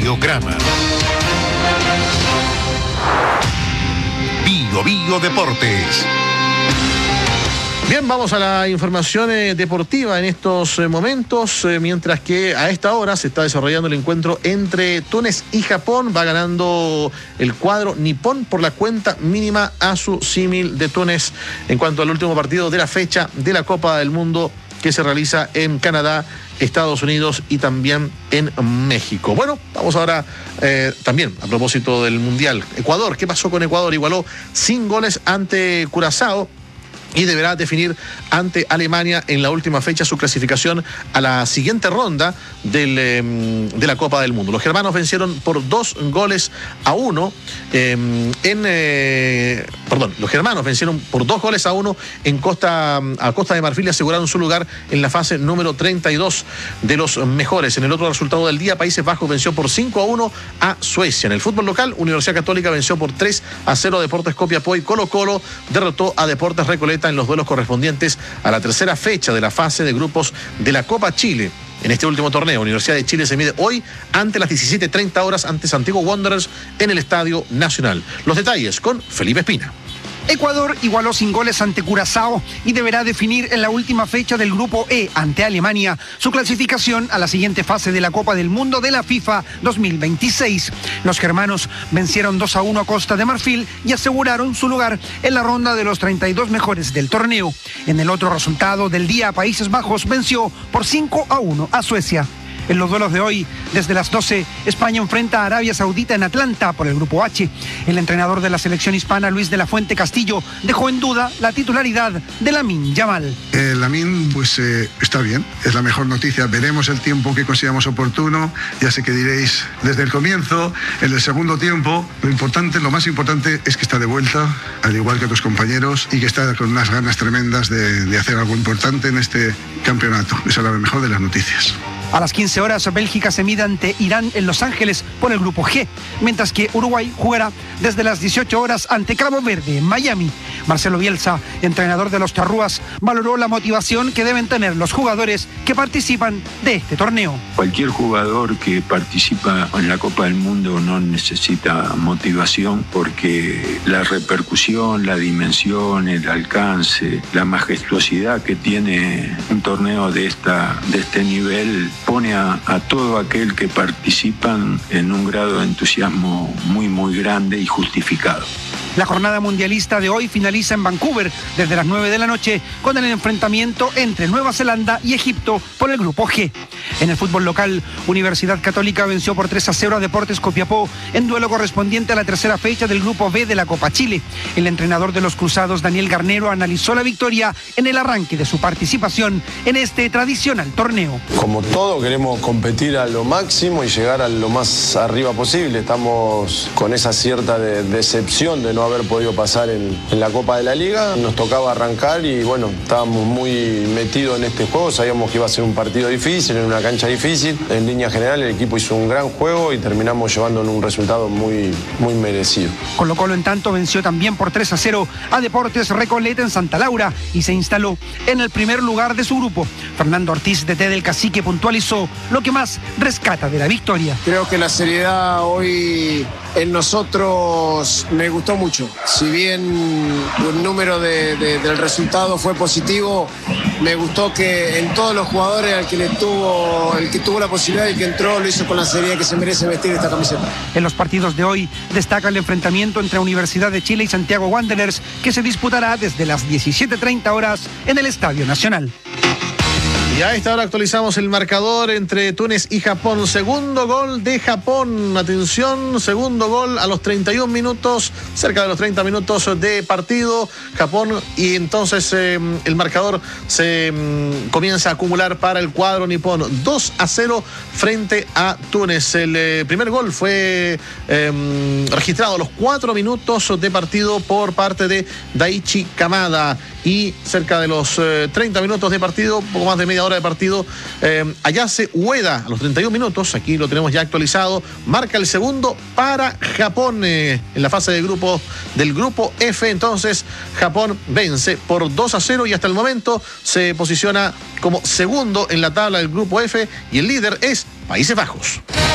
Radiograma. Bio Deportes. Bien, vamos a la información deportiva en estos momentos, mientras que a esta hora se está desarrollando el encuentro entre Túnez y Japón. Va ganando el cuadro nipón por la cuenta mínima a su símil de Túnez en cuanto al último partido de la fecha de la Copa del Mundo que se realiza en Canadá, Estados Unidos y también en México. Bueno, vamos ahora también a propósito del Mundial. Ecuador, ¿qué pasó con Ecuador? Igualó sin goles ante Curazao y deberá definir ante Alemania en la última fecha su clasificación a la siguiente ronda de la Copa del Mundo. Los germanos vencieron por 2-1 los germanos vencieron por 2-1 a Costa de Marfil y aseguraron su lugar en la fase número 32 de los mejores. En el otro resultado del día, Países Bajos venció por 5-1 a Suecia. En el fútbol local, Universidad Católica venció por 3-0 a Deportes Copiapó y Colo-Colo derrotó a Deportes Recoleta en los duelos correspondientes a la tercera fecha de la fase de grupos de la Copa Chile. En este último torneo, Universidad de Chile se mide hoy ante las 17:30 horas ante Santiago Wanderers en el Estadio Nacional. Los detalles con Felipe Espina. Ecuador igualó sin goles ante Curazao y deberá definir en la última fecha del grupo E ante Alemania su clasificación a la siguiente fase de la Copa del Mundo de la FIFA 2026. Los germanos vencieron 2-1 a Costa de Marfil y aseguraron su lugar en la ronda de los 32 mejores del torneo. En el otro resultado del día, Países Bajos venció por 5-1 a Suecia. En los duelos de hoy, desde las 12, España enfrenta a Arabia Saudita en Atlanta por el Grupo H. El entrenador de la selección hispana, Luis de la Fuente Castillo, dejó en duda la titularidad de Lamine Yamal. Lamine, está bien, es la mejor noticia. Veremos el tiempo que consideramos oportuno. Ya sé que diréis desde el comienzo, en el segundo tiempo. Lo más importante es que está de vuelta, al igual que otros compañeros, y que está con unas ganas tremendas de hacer algo importante en este campeonato. Esa es la mejor de las noticias. A las 15 horas, Bélgica se mide ante Irán en Los Ángeles por el Grupo G, mientras que Uruguay jugará desde las 18 horas ante Cabo Verde en Miami. Marcelo Bielsa, entrenador de los charrúas, valoró la motivación que deben tener los jugadores que participan de este torneo. Cualquier jugador que participa en la Copa del Mundo no necesita motivación porque la repercusión, la dimensión, el alcance, la majestuosidad que tiene un torneo de este nivel pone a todo aquel que participan en un grado de entusiasmo muy, muy grande y justificado. La jornada mundialista de hoy finaliza en Vancouver desde las 9 de la noche con el enfrentamiento entre Nueva Zelanda y Egipto por el Grupo G. En el fútbol local, Universidad Católica venció por 3-0 a Deportes Copiapó en duelo correspondiente a la tercera fecha del Grupo B de la Copa Chile. El entrenador de los Cruzados, Daniel Garnero, analizó la victoria en el arranque de su participación en este tradicional torneo. Como todo, queremos competir a lo máximo y llegar a lo más arriba posible. Estamos con esa cierta decepción de no haber podido pasar en la Copa de la Liga. Nos tocaba arrancar y bueno, estábamos muy metidos en este juego. Sabíamos que iba a ser un partido difícil, en una cancha difícil. En línea general el equipo hizo un gran juego y terminamos llevándonos un resultado muy, muy merecido. Colo-Colo en tanto venció también por 3-0 a Deportes Recoleta en Santa Laura y se instaló en el primer lugar de su grupo. Fernando Ortiz, DT del Cacique, puntualizó lo que más rescata de la victoria. Creo que la seriedad hoy en nosotros me gustó mucho. Si bien el número del resultado fue positivo, me gustó que en todos los jugadores el que tuvo la posibilidad y que entró lo hizo con la seriedad que se merece vestir esta camiseta. En los partidos de hoy destaca el enfrentamiento entre Universidad de Chile y Santiago Wanderers, que se disputará desde las 17:30 horas en el Estadio Nacional. Y a esta hora actualizamos el marcador entre Túnez y Japón. Segundo gol de Japón. Atención, segundo gol a los 31 minutos, cerca de los 30 minutos de partido. Japón, y entonces el marcador se comienza a acumular para el cuadro nipón. 2-0 frente a Túnez. El primer gol fue registrado a los 4 minutos de partido por parte de Daichi Kamada. Y cerca de los 30 minutos de partido, poco más de media hora de partido, Ayase Ueda, a los 31 minutos, aquí lo tenemos ya actualizado, marca el segundo para Japón en la fase de grupo del grupo F. Entonces Japón vence por 2-0 y hasta el momento se posiciona como segundo en la tabla del grupo F y el líder es Países Bajos.